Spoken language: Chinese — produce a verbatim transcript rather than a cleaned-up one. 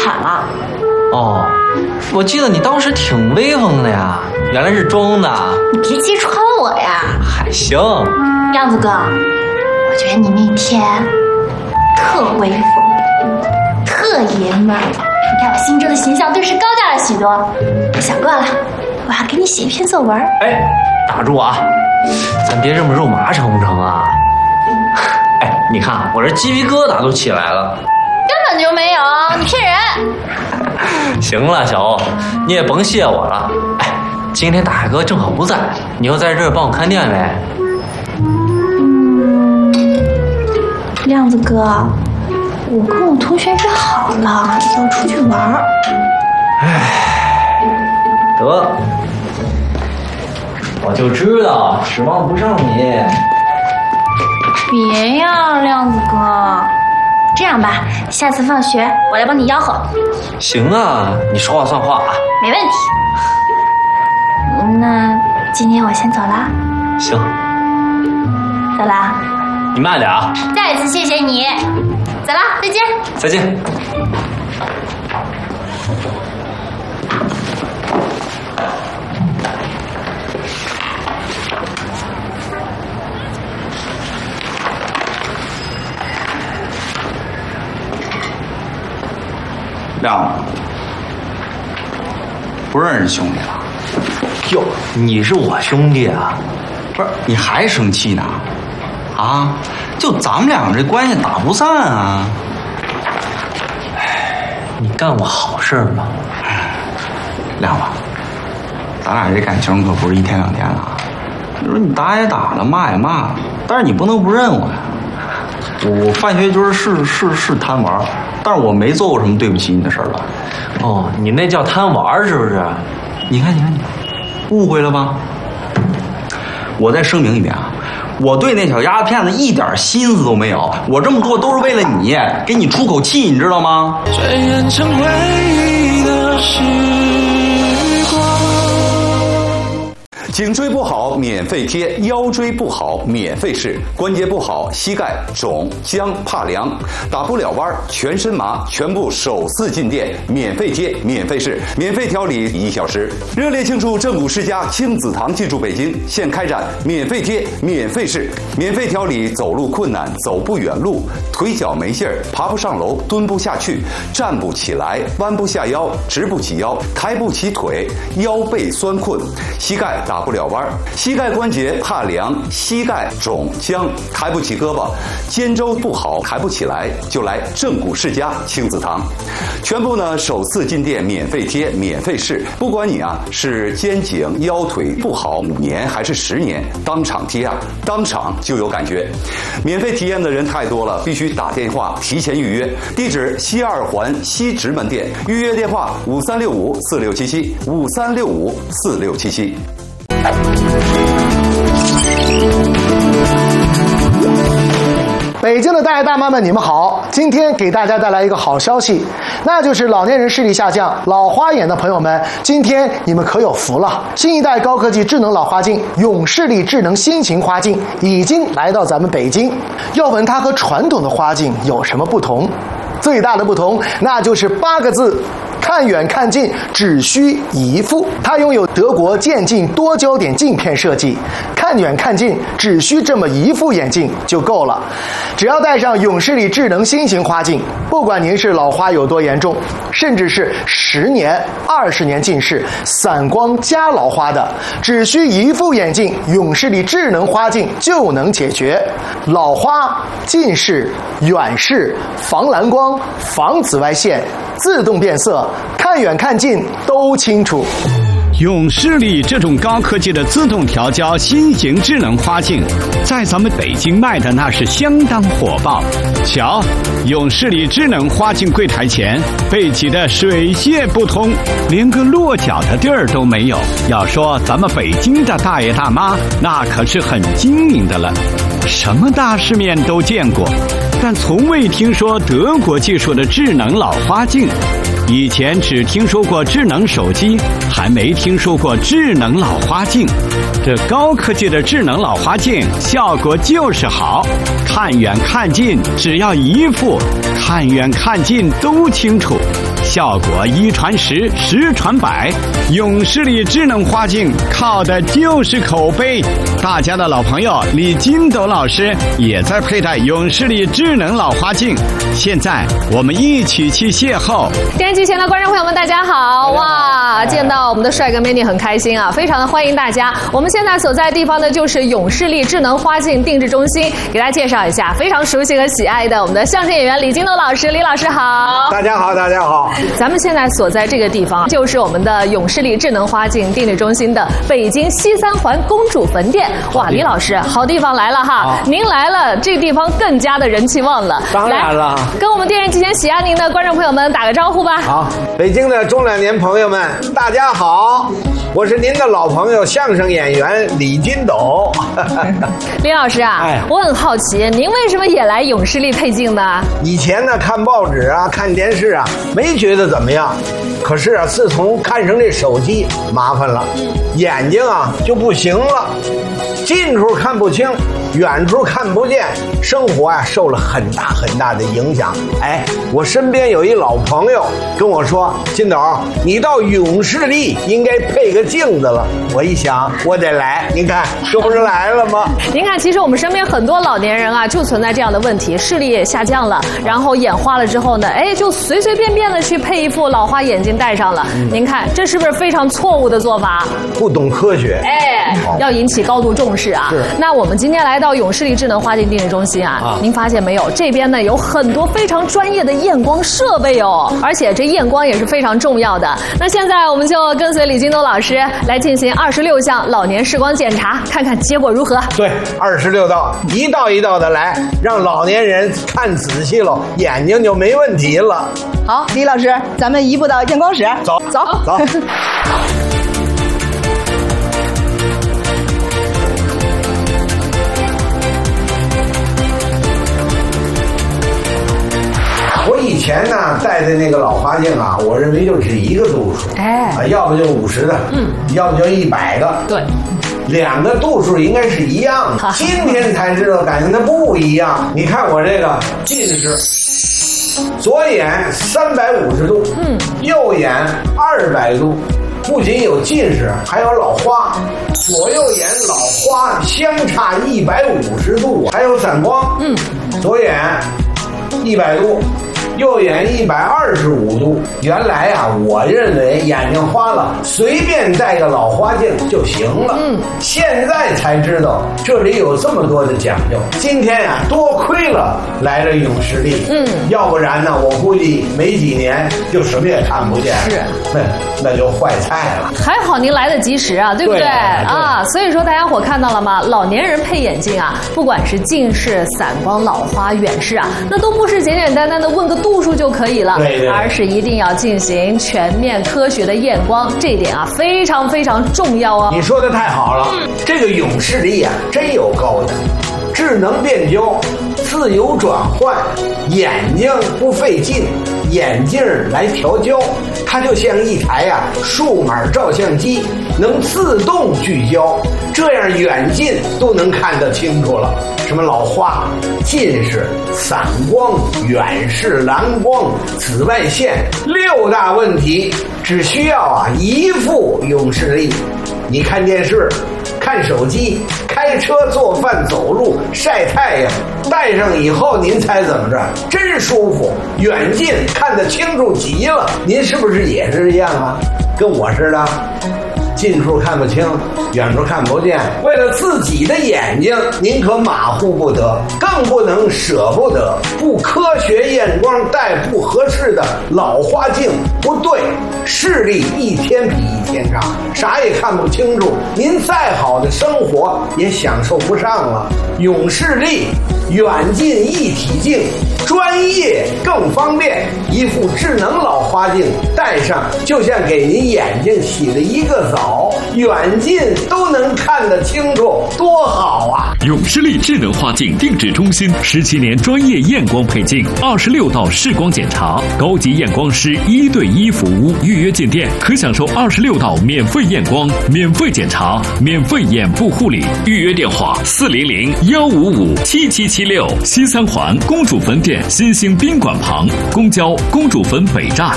产了。 哦，我记得你当时挺威风的呀，原来是装的。 你别揭穿我呀。 还行。 亮子哥，我觉得你那天特威风，特爷们儿，让我心中的形象顿时高大了许多。不想过了，我要给你写一篇作文。 哎，打住啊，咱别这么肉麻成不成啊？哎，你看我这鸡皮疙瘩都起来了。 根本就没有，你骗人。 行了，小欧，你也甭谢我了。哎，今天大海哥正好不在，你要在这儿帮我看店呗？ 嗯，亮子哥，我跟我同学约好了要出去玩。 哎，得，我就知道指望不上你。 别呀，亮子哥。这样吧，下次放学我来帮你吆喝。 行啊，你说话算话啊。 没问题。那今天我先走了。 行。 走了。 你慢点啊。 再次谢谢你。走了，再见。 再见。 亮子，不认识兄弟了？ 哟，你是我兄弟啊？ 不是，你还生气呢？啊，就咱们俩这关系打不散啊！ 哎，你干过好事吗？ 亮子，咱俩这感情可不是一天两天了。你说你打也打了，骂也骂了，但是你不能不认我呀。我范学军是是是贪玩，但是我没做过什么对不起你的事儿吧？ 哦，你那叫贪玩是不是？ 你看，你看，你误会了吧？我再声明一遍啊，我对那小丫头片子一点心思都没有，我这么做都是为了你，给你出口气，你知道吗？ 转眼成回忆的时光。 颈椎不好免费贴，腰椎不好免费试，关节不好膝盖肿僵怕凉打不了弯全身麻，全部首次进店免费贴免费试，免费调理一小时。热烈庆祝正骨世家亲子堂进驻北京，现开展免费贴免费试，免费调理走路困难走不远路，腿脚没劲儿爬不上楼蹲不下去站不起来弯不下腰直不起腰抬不起腿腰背酸困膝盖打不了弯，膝盖关节怕凉膝盖肿僵抬不起胳膊肩周不好抬不起来，就来正骨世家亲子堂，全部呢首次进店免费贴免费试，不管你啊是肩颈腰腿不好五年还是十年，当场贴啊当场就有感觉。免费体验的人太多了，必须打电话提前预约，地址西二环西直门店，预约电话五三六五四六七七五三六五四六七七。 北京的大爷大妈们，你们好！今天给大家带来一个好消息，那就是老年人视力下降、老花眼的朋友们，今天你们可有福了！新一代高科技智能老花镜永视力智能新型花镜已经来到咱们北京。要问它和传统的花镜有什么不同？最大的不同，那就是八个字：看远看近只需一副。它拥有德国渐进多焦点镜片设计，看远看近只需这么一副眼镜就够了。只要戴上永视力智能新型花镜，不管您是老花有多严重，甚至是十年、二十年近视、散光加老花的，只需一副眼镜，永视力智能花镜就能解决老花、近视、远视、防蓝光、防紫外线、自动变色，看远看近都清楚。 永视力这种高科技的自动调焦新型智能花镜，在咱们北京卖的那是相当火爆。瞧，永视力智能花镜柜台前被挤得水泄不通，连个落脚的地儿都没有。要说咱们北京的大爷大妈，那可是很精明的了，什么大世面都见过，但从未听说德国技术的智能老花镜。以前只听说过智能手机，还没听说过智能老花镜。这高科技的智能老花镜效果就是好，看远看近只要一副，看远看近都清楚。 效果一传十，十传百。永视力智能花镜靠的就是口碑。大家的老朋友李金斗老师也在佩戴永视力智能老花镜。现在我们一起去邂逅。 电视机前的观众朋友们，大家好！哇，见到我们的帅哥美女很开心啊，非常的欢迎大家。我们现在所在的地方呢，就是永视力智能花镜定制中心，给大家介绍一下，非常熟悉和喜爱的我们的相声演员李金斗老师，李老师好。 大家好，大家好。 咱们现在所在这个地方，就是我们的永视力智能花镜定制中心的北京西三环公主坟店。哇，李老师，好地方来了哈！您来了，这个地方更加的人气旺了。 当然了， 跟我们电视机前喜爱您的观众朋友们打个招呼吧。 好，北京的中老年朋友们，大家好，我是您的老朋友相声演员李金斗。 李老师啊，哎、我很好奇，您为什么也来永视力配镜呢？ 以前呢，看报纸啊，看电视啊，没觉得怎么样。可是啊，自从看上这手机，麻烦了，眼睛啊就不行了，近处看不清，远处看不见，生活啊受了很大很大的影响。哎，我身边有一老朋友跟我说：“金斗，你到永视力应该配个镜子了。”我一想，我得来，您看这不是来了吗？ 您看，其实我们身边很多老年人啊，就存在这样的问题，视力也下降了，然后眼花了之后呢，哎，就随随便便的去配一副老花眼镜戴上了。嗯、您看，这是不是非常错误的做法？ 不懂科学， 哎，要引起高度重视啊。那我们今天来到永视力智能花镜定制中心啊，啊您发现没有？这边呢有很多非常专业的验光设备哦，而且这验光也是非常重要的。那现在我们就跟随李金斗老师来进行二十六项老年视光检查，看看结果如何。 对，二十六道，一道一道的来，让老年人看仔细了，眼睛就没问题了。 好，李老师，咱们移步到验光室， 走走走。我以前呢戴的那个老花镜啊，我认为就只一个度数，哎，啊，要不就五十的，嗯，要不就一百个， 对， 两个度数应该是一样的。今天才知道，感觉它不一样。你看我这个近视，左眼三百五十度，嗯，右眼二百度，不仅有近视，还有老花。左右眼老花相差一百五十度，还有散光，嗯，左眼一百度。右眼一百二十五度，原来啊，我认为眼睛花了，随便戴个老花镜就行了。嗯，现在才知道这里有这么多的讲究。今天啊，多亏了来了永视力，嗯，要不然呢，我估计没几年就什么也看不见了。是，那那就坏菜了。 还好您来得及时啊，对不对？对啊，所以说大家伙看到了吗？老年人配眼镜啊，不管是近视、散光、老花、远视啊，那都不是简简单单的问个度数就可以了， 对对， 而是一定要进行全面科学的验光，这一点啊非常非常重要哦。 你说的太好了，嗯、这个永视力啊真有高的，智能变焦，自由转换，眼睛不费劲，眼镜来调焦，它就像一台啊数码照相机，能自动聚焦，这样远近都能看得清楚了。什么老花、近视、散光、远视、蓝光、紫外线，六大问题只需要啊一副永视力。你看电视、看手机、开车、做饭、走路、晒太阳，戴上以后您猜怎么着？真舒服，远近看得清楚极了。您是不是也是这样啊？跟我似的，近处看不清，远处看不见。为了自己的眼睛，您可马虎不得，更不能舍不得。不科学验光戴不合适的老花镜，不对，视力一天比一天差，啥也看不清楚，您再好的生活也享受不上了。永视力远近一体镜，专业更方便，一副智能老花镜戴上，就像给您眼睛洗了一个澡，远近都能看得清楚，多好啊！ 永视力智能花镜定制中心十七年专业验光配镜，二十六道视光检查，高级验光师一对一服务，预约进店可享受二十六道免费验光、免费检查、免费眼部护理。预约电话：四零零幺五五七七七六，西三环公主坟店新兴宾馆旁，公交公主坟北站。